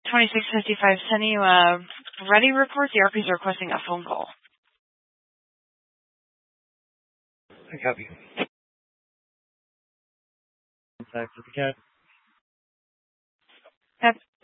2655, sending you a ready report. The RP is requesting a phone call. I copy. Contact with the cat.